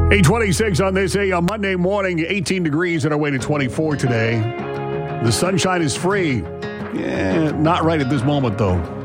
8:26 on this a Monday morning, 18 degrees on our way to 24 today. The sunshine is free. Yeah, not right at this moment, though.